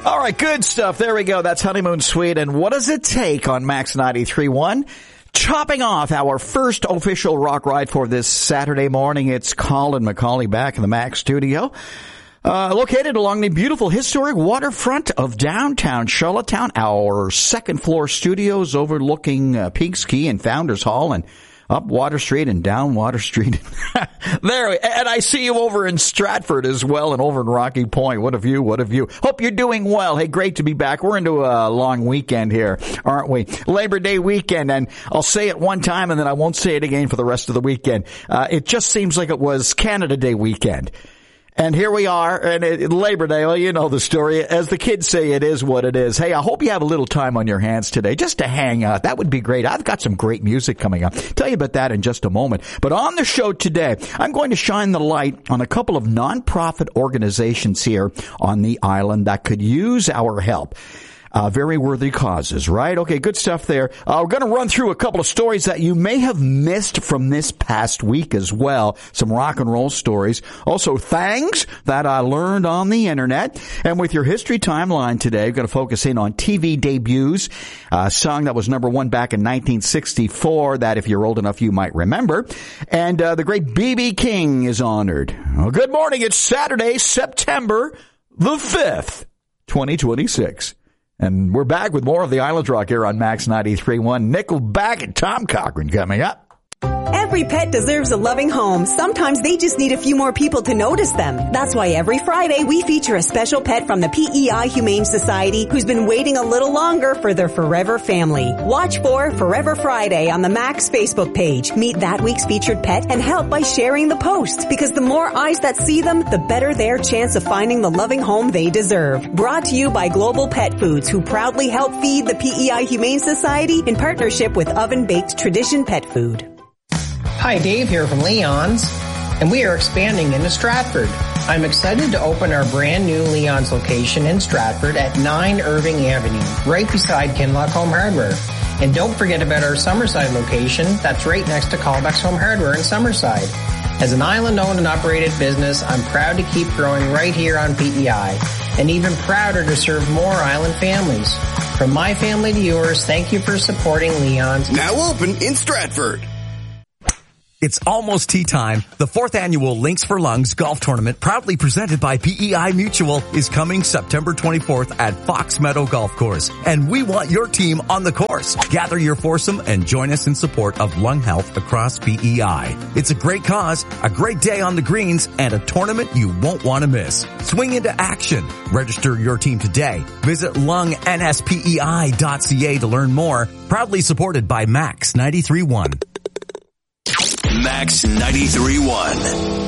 All right, good stuff. There we go. That's Honeymoon Suite. And what does it take on Max 93.1? Chopping off our first official rock ride for this Saturday morning. It's Colin McCauley back in the Max studio. Located along the beautiful historic waterfront of downtown Charlottetown. Our second floor studios overlooking Peaks Quay and Founders Hall and up Water Street and down Water Street. There, and I see you over in Stratford as well and over in Rocky Point. What a view, what a view. Hope you're doing well. Hey, great to be back. We're into a long weekend here, aren't we? Labor Day weekend, and I'll say it one time and then I won't say it again for the rest of the weekend. It just seems like it was Canada Day weekend. And here we are, and Labor Day, well, you know the story. As the kids say, it is what it is. Hey, I hope you have a little time on your hands today just to hang out. That would be great. I've got some great music coming up. Tell you about that in just a moment. But on the show today, I'm going to shine the light on a couple of nonprofit organizations here on the island that could use our help. Very worthy causes, right? Okay, good stuff there. We're going to run through a couple of stories that you may have missed from this past week as well. Some rock and roll stories. Also, things that I learned on the internet. And with your history timeline today, we're going to focus in on TV debuts. A song that was number one back in 1964 that if you're old enough, you might remember. And the great B.B. King is honored. Well, good morning. It's Saturday, September the 5th, 2026. And we're back with more of the Island Rock here on Max 93.1. Nickelback and Tom Cochrane coming up. Every pet deserves a loving home. Sometimes they just need a few more people to notice them. That's why every Friday we feature a special pet from the PEI Humane Society who's been waiting a little longer for their forever family. Watch for Forever Friday on the Max Facebook page. Meet that week's featured pet and help by sharing the post, because the more eyes that see them, the better their chance of finding the loving home they deserve. Brought to you by Global Pet Foods, who proudly help feed the PEI Humane Society in partnership with Oven Baked Tradition Pet Food. Hi, Dave here from Leon's, and we are expanding into Stratford. I'm excited to open our brand new Leon's location in Stratford at 9 Irving Avenue, right beside Kinloch Home Hardware. And don't forget about our Summerside location that's right next to Callbacks Home Hardware in Summerside. As an island-owned and operated business, I'm proud to keep growing right here on PEI, and even prouder to serve more island families. From my family to yours, thank you for supporting Leon's. Now open in Stratford. It's almost tea time. The 4th annual Links for Lungs golf tournament, proudly presented by PEI Mutual, is coming September 24th at Fox Meadow Golf Course. And we want your team on the course. Gather your foursome and join us in support of lung health across PEI. It's a great cause, a great day on the greens, and a tournament you won't want to miss. Swing into action. Register your team today. Visit lungnspei.ca to learn more. Proudly supported by Max 93.1. Max 93.1.